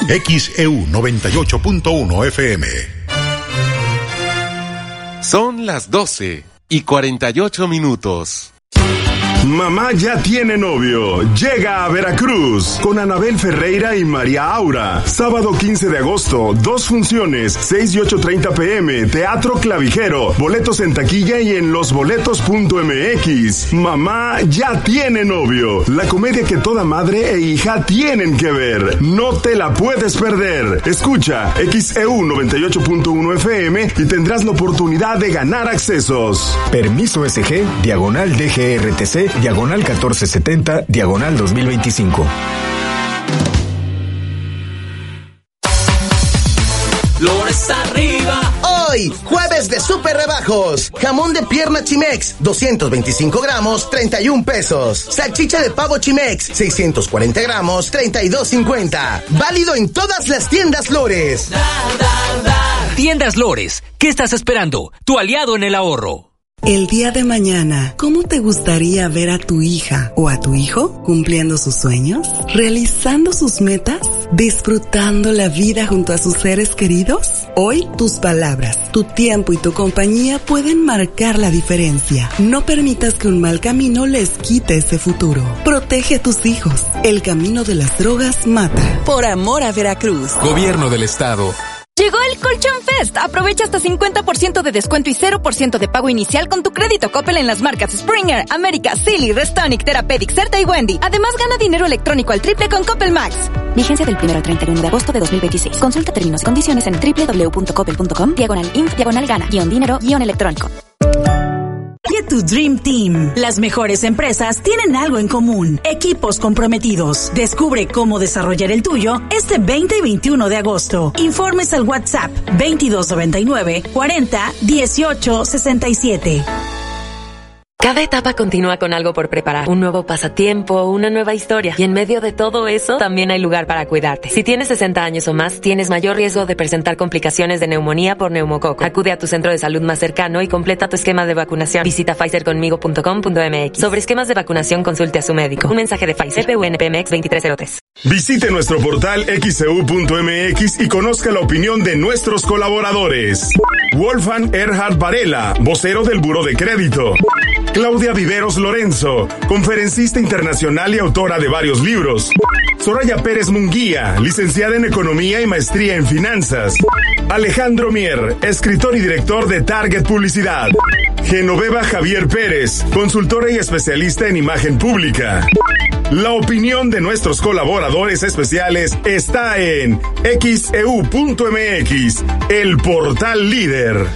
XEU 98.1 FM. Son las 12:48. Mamá ya tiene novio. Llega a Veracruz con Anabel Ferreira y María Aura. Sábado 15 de agosto, 2 funciones, 6 y 8:30 p.m. Teatro Clavijero. Boletos en taquilla y en losboletos.mx. Mamá ya tiene novio. La comedia que toda madre e hija tienen que ver. No te la puedes perder. Escucha XEU 98.1 FM y tendrás la oportunidad de ganar accesos. Permiso SG, diagonal DGRTC, diagonal 1470, diagonal 2025. Flores arriba. Hoy, jueves de súper rebajos. Jamón de pierna Chimex, 225 gramos, 31 pesos. Salchicha de pavo Chimex, 640 gramos, 32.50. Válido en todas las tiendas Lores. Tiendas Lores, ¿qué estás esperando? Tu aliado en el ahorro. El día de mañana, ¿cómo te gustaría ver a tu hija o a tu hijo cumpliendo sus sueños? ¿Realizando sus metas? ¿Disfrutando la vida junto a sus seres queridos? Hoy, tus palabras, tu tiempo y tu compañía pueden marcar la diferencia. No permitas que un mal camino les quite ese futuro. Protege a tus hijos. El camino de las drogas mata. Por amor a Veracruz. Gobierno del Estado. Llegó el Colchón Fest. Aprovecha hasta 50% de descuento y 0% de pago inicial con tu crédito Coppel en las marcas Springer, América, Silly, Restonic, Therapeutic, Certa y Wendy. Además, gana dinero electrónico al triple con Coppel Max. Vigencia del 1 al 31 de agosto de 2026. Consulta términos y condiciones en www.coppel.com, /inf/gana-dinero-electrónico. Tu Dream Team. Las mejores empresas tienen algo en común: equipos comprometidos. Descubre cómo desarrollar el tuyo este 20 y 21 de agosto. Informes al WhatsApp 2299 40 18 67. Cada etapa continúa con algo por preparar. Un nuevo pasatiempo, una nueva historia. Y en medio de todo eso, también hay lugar para cuidarte. Si tienes 60 años o más, tienes mayor riesgo de presentar complicaciones de neumonía por neumococo. Acude a tu centro de salud más cercano y completa tu esquema de vacunación. Visita pfizerconmigo.com.mx. Sobre esquemas de vacunación, consulte a su médico. Un mensaje de Pfizer, PUNPMX 2303. Visite nuestro portal xeu.mx y conozca la opinión de nuestros colaboradores. Wolfgang Erhard Varela, vocero del Buró de Crédito. Claudia Viveros Lorenzo, conferencista internacional y autora de varios libros. Soraya Pérez Munguía, licenciada en Economía y maestría en Finanzas. Alejandro Mier, escritor y director de Target Publicidad. Genoveva Javier Pérez, consultora y especialista en imagen pública. La opinión de nuestros colaboradores especiales está en xeu.mx, el portal líder.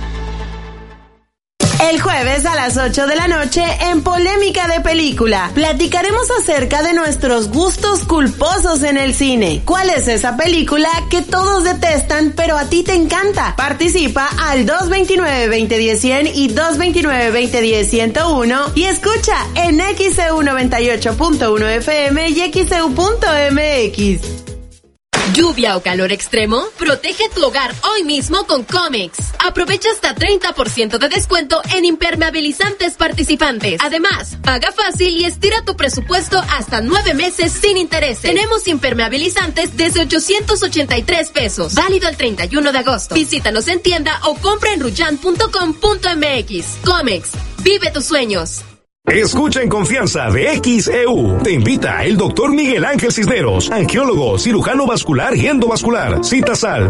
El jueves a las 8 de la noche, en Polémica de Película, platicaremos acerca de nuestros gustos culposos en el cine. ¿Cuál es esa película que todos detestan, pero a ti te encanta? Participa al 229-2010-100 y 229-2010-101 y escucha en XEU 98.1 FM y XEU.mx. ¿Lluvia o calor extremo? Protege tu hogar hoy mismo con Comex. Aprovecha hasta 30% de descuento en impermeabilizantes participantes. Además, paga fácil y estira tu presupuesto hasta 9 meses sin intereses. Tenemos impermeabilizantes desde 883 pesos. Válido el 31 de agosto. Visítanos en tienda o compra en ruyan.com.mx. Comex. Vive tus sueños. Escucha en confianza de XEU. Te invita el doctor Miguel Ángel Cisneros, angiólogo, cirujano vascular y endovascular. Citas al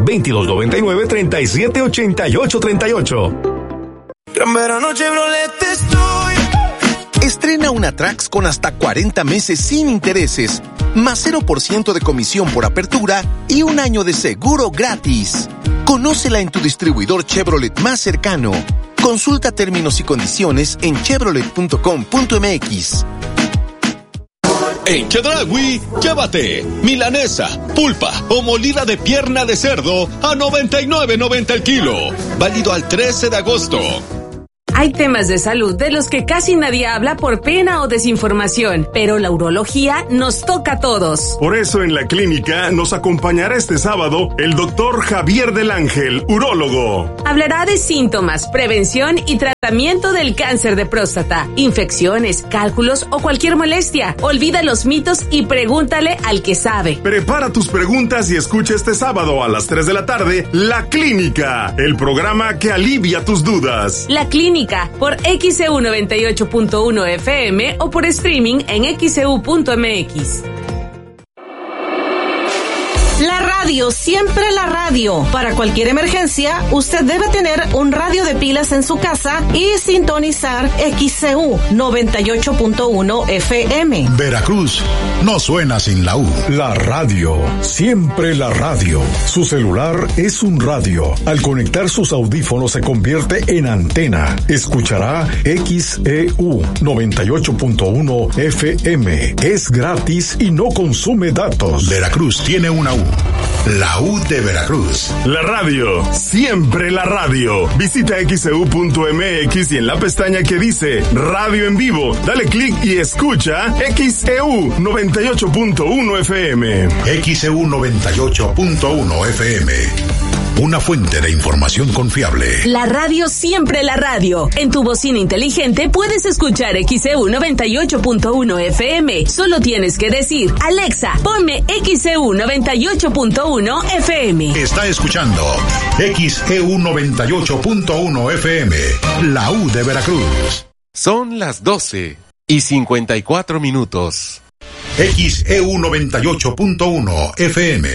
2299-378838. Gran verano Chevrolet estoy. Estrena una Trax con hasta 40 meses sin intereses, más 0% de comisión por apertura y un año de seguro gratis. Conócela en tu distribuidor Chevrolet más cercano. Consulta términos y condiciones en chevrolet.com.mx. En Chedraui, llévate milanesa, pulpa o molida de pierna de cerdo a $99.90 el kilo. Válido al 13 de agosto. Hay temas de salud de los que casi nadie habla por pena o desinformación, pero la urología nos toca a todos. Por eso en la clínica nos acompañará este sábado el doctor Javier del Ángel, urólogo. Hablará de síntomas, prevención y tratamiento del cáncer de próstata, infecciones, cálculos o cualquier molestia. Olvida los mitos y pregúntale al que sabe. Prepara tus preguntas y escucha este sábado a las 3 de la tarde La Clínica, el programa que alivia tus dudas. La Clínica por XEU 98.1 FM o por streaming en xeu.mx. La radio, siempre la radio. Para cualquier emergencia, usted debe tener un radio de pilas en su casa y sintonizar XCU 98.1 FM. Veracruz no suena sin la U. La radio, siempre la radio. Su celular es un radio. Al conectar sus audífonos se convierte en antena. Escuchará XEU 98.1 FM. Es gratis y no consume datos. Veracruz tiene una U. La U de Veracruz. La radio, siempre la radio. Visita xeu.mx y en la pestaña que dice Radio en Vivo, dale clic y escucha XEU 98.1 FM. XEU 98.1 FM. Una fuente de información confiable. La radio, siempre la radio. En tu bocina inteligente puedes escuchar XEU 98.1 FM. Solo tienes que decir, Alexa, ponme XEU 98.1 FM. Está escuchando XEU 98.1 FM. La U de Veracruz. Son las 12:54. XEU 98.1 FM.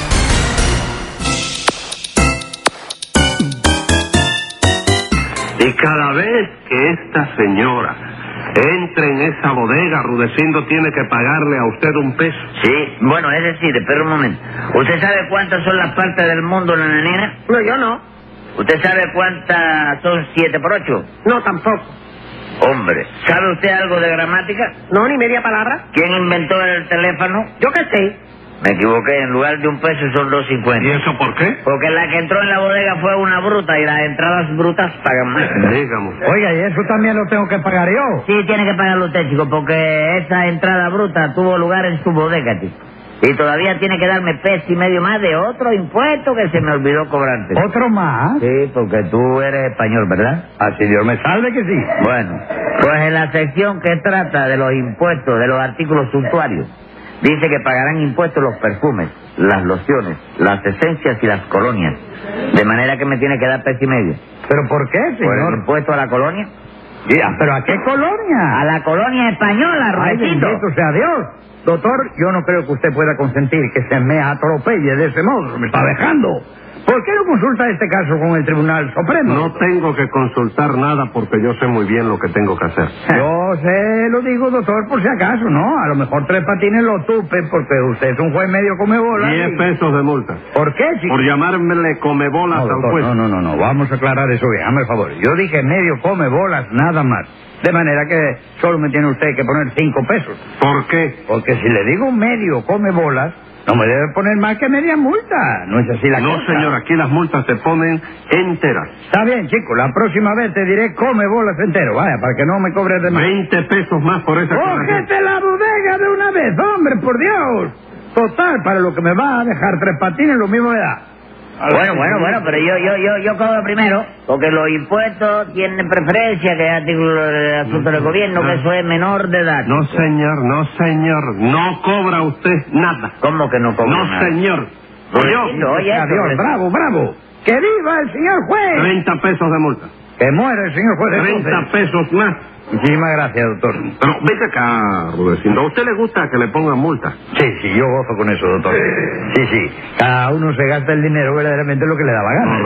Y cada vez que esta señora entre en esa bodega, Rudecindo tiene que pagarle a usted $1. Sí, bueno, es decir, espera un momento. ¿Usted sabe cuántas son las partes del mundo, nananina? No, yo no. ¿Usted sabe cuántas son 7 por 8? No, tampoco. Hombre, ¿sabe usted algo de gramática? No, ni media palabra. ¿Quién inventó el teléfono? Yo qué sé. Me equivoqué, en lugar de $1 son 2.50. ¿Y eso por qué? Porque la que entró en la bodega fue una bruta y las entradas brutas pagan más. Dígame. Oiga, ¿y eso también lo tengo que pagar yo? Sí, tiene que pagarlo usted, chico, porque esa entrada bruta tuvo lugar en su bodega, chico. Y todavía tiene que darme $1.50 más de otro impuesto que se me olvidó cobrarte. ¿Otro más? Sí, porque tú eres español, ¿verdad? Así Dios me salve que sí. Bueno, pues en la sección que trata de los impuestos de los artículos suntuarios, dice que pagarán impuestos los perfumes, las lociones, las esencias y las colonias. De manera que me tiene que dar $1.50. ¿Pero por qué, señor? ¿Por el impuesto a la colonia? ¿Pero a qué colonia? A la colonia española, Rudecindo. Bendito sea Dios. Doctor, yo no creo que usted pueda consentir que se me atropelle de ese modo. Me está dejando. ¿Por qué no consulta este caso con el Tribunal Supremo? No tengo que consultar nada porque yo sé muy bien lo que tengo que hacer. Yo sé, lo digo, doctor, por si acaso, ¿no? A lo mejor Tres Patines lo tupe porque usted es un juez medio comebolas. $10 de multa. ¿Por qué, chico? Por llamármele comebolas al juez. No. Vamos a aclarar eso bien, hazme el favor. Yo dije medio comebolas, nada más. De manera que solo me tiene usted que poner $5. ¿Por qué? Porque si le digo medio comebolas, no me debe poner más que media multa. ¿No es así la cosa? No, señor, aquí las multas se ponen enteras. Está bien, chico, la próxima vez te diré come bolas entero, vaya, para que no me cobres de más. $20 más por esa cosa. ¡Cógete la bodega de una vez, hombre, por Dios! Total, para lo que me va a dejar Tres Patines, lo mismo me da. Bueno, pero yo cobro primero, porque los impuestos tienen preferencia, que es artículo de asuntos del gobierno, que eso es menor de edad. No, señor, no cobra usted nada. ¿Cómo que no cobra nada? No, señor. Oye, adiós, bravo. ¡Que viva el señor juez! $30 de multa. ¡Que muere el señor juez! $30 más. Muchísimas gracias, doctor. Pero vete acá, Rudecindo. ¿A usted le gusta que le pongan multa? Sí, yo gozo con eso, doctor. Sí. Cada uno se gasta el dinero verdaderamente lo que le da la gana.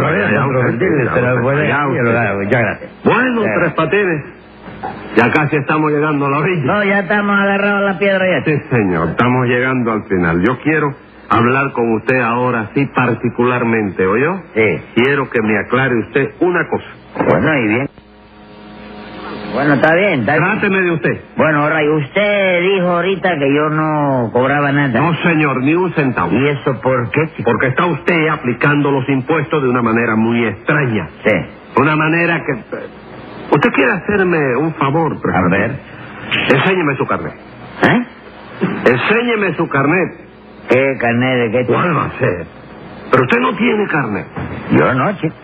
Muchas gracias. Bueno, Tres Patines. Ya casi estamos llegando a la orilla. No, ya estamos agarrados a la piedra ya. Sí, señor, estamos llegando al final. Yo quiero hablar con usted ahora, sí, particularmente, ¿oyó? Sí. Quiero que me aclare usted una cosa. Bueno, y bien. Bueno, está bien. Tráteme de usted. Bueno, Ray, usted dijo ahorita que yo no cobraba nada. No, señor, ni un centavo. ¿Y eso por qué? Porque está usted aplicando los impuestos de una manera muy extraña. Sí. Una manera que... Usted quiere hacerme un favor, A ver. Enséñeme su carnet. Enséñeme su carnet. ¿Qué carnet de qué? ¿Cuál va a ser? Pero usted no tiene carnet. Yo no, chico.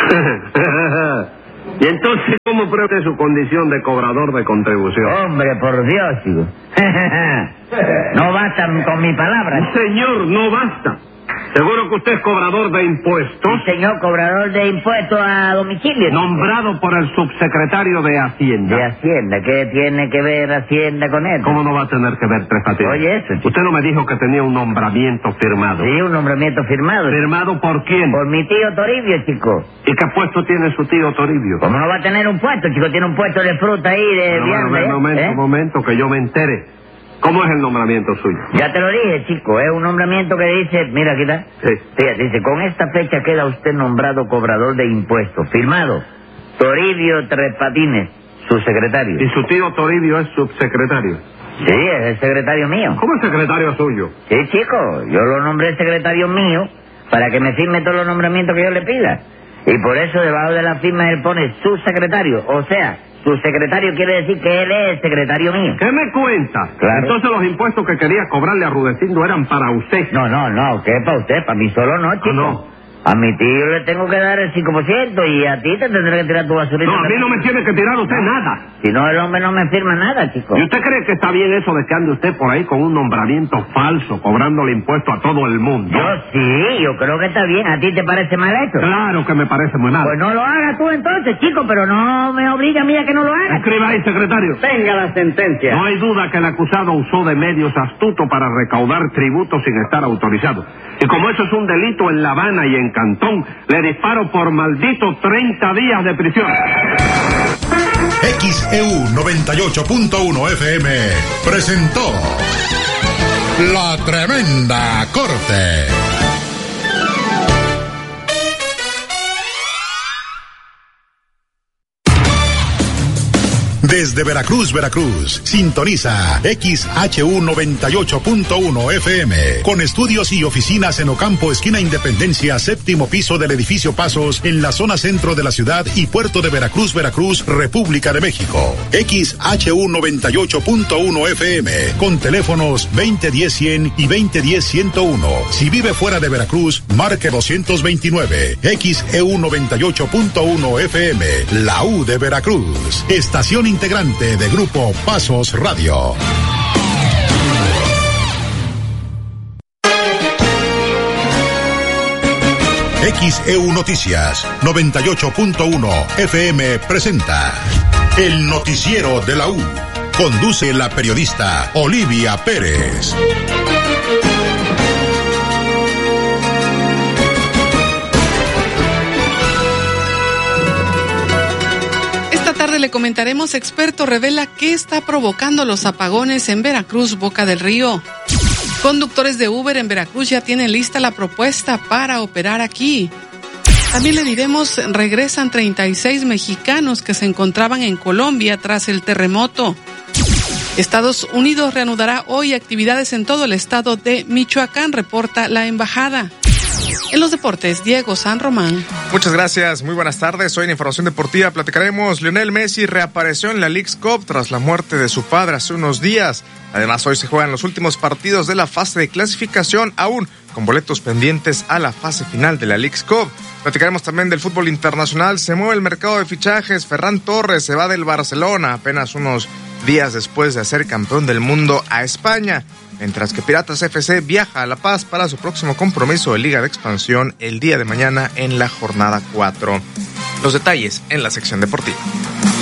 ¿Y entonces cómo pruebe su condición de cobrador de contribución? Hombre, por Dios, chico. No basta con mi palabra. Señor, no basta. ¿Seguro que usted es cobrador de impuestos? Sí, señor, cobrador de impuestos a domicilio. Nombrado por el subsecretario de Hacienda. ¿De Hacienda? ¿Qué tiene que ver Hacienda con él? ¿Cómo no va a tener que ver, Tres Patines? Oye, eso, chico. Usted no me dijo que tenía un nombramiento firmado. Sí, un nombramiento firmado. ¿Firmado por quién? Por mi tío Toribio, chico. ¿Y qué puesto tiene su tío Toribio? ¿Cómo no va a tener un puesto, chico? Tiene un puesto de fruta ahí, de vianda. Un momento, que yo me entere. ¿Cómo es el nombramiento suyo? Ya te lo dije, chico, es un nombramiento que dice, mira, aquí está. Sí. Fíjate, dice, con esta fecha queda usted nombrado cobrador de impuestos. Firmado, Toribio Tres Patines, su secretario. ¿Y su tío Toribio es subsecretario? Sí, es el secretario mío. ¿Cómo es secretario suyo? Sí, chico, yo lo nombré secretario mío para que me firme todos los nombramientos que yo le pida. Y por eso debajo de la firma él pone su secretario, o sea, su secretario quiere decir que él es el secretario mío. ¿Qué me cuenta? Claro. Entonces los impuestos que quería cobrarle a Rudecindo eran para usted. No, ¿qué es para usted? Para mí solo no, chico. No. A mi tío le tengo que dar el 5% y a ti te tendré que tirar tu basurita. No, a mí no me tiene que tirar usted nada. Si no, el hombre no me firma nada, chico. ¿Y usted cree que está bien eso de que ande usted por ahí con un nombramiento falso, cobrándole impuesto a todo el mundo? Yo creo que está bien. ¿A ti te parece mal eso? Claro que me parece muy mal. Pues no lo hagas tú entonces, chico, pero no me obliga a mí a que no lo haga. Escriba ahí, secretario. Venga la sentencia. No hay duda que el acusado usó de medios astutos para recaudar tributos sin estar autorizado. Y como eso es un delito en La Habana y en Cantón, le disparo por maldito 30 días de prisión. XEU 98.1 FM presentó La Tremenda Corte. Desde Veracruz, Veracruz, sintoniza XHU 98.1 FM, con estudios y oficinas en Ocampo, esquina Independencia, séptimo piso del edificio Pasos, en la zona centro de la ciudad y puerto de Veracruz, Veracruz, República de México. XHU 98.1 FM, con teléfonos 2010-100 y 2010-101. Si vive fuera de Veracruz, marque 229. XEU 98.1 FM, la U de Veracruz. Estación integrante de Grupo Pasos Radio. XEU Noticias 98.1 FM presenta El Noticiero de la U. Conduce la periodista Olivia Pérez. Le comentaremos, experto revela qué está provocando los apagones en Veracruz, Boca del Río. Conductores de Uber en Veracruz ya tienen lista la propuesta para operar aquí. También le diremos, regresan 36 mexicanos que se encontraban en Colombia tras el terremoto. Estados Unidos reanudará hoy actividades en todo el estado de Michoacán, reporta la embajada. En los deportes, Diego San Román. Muchas gracias, muy buenas tardes. Hoy en Información Deportiva platicaremos, Lionel Messi reapareció en la Leagues Cup tras la muerte de su padre hace unos días. Además, hoy se juegan los últimos partidos de la fase de clasificación, aún con boletos pendientes a la fase final de la Leagues Cup. Platicaremos también del fútbol internacional, se mueve el mercado de fichajes, Ferran Torres se va del Barcelona apenas unos días después de ser campeón del mundo a España. Mientras que Piratas FC viaja a La Paz para su próximo compromiso de Liga de Expansión el día de mañana en la jornada 4. Los detalles en la sección deportiva.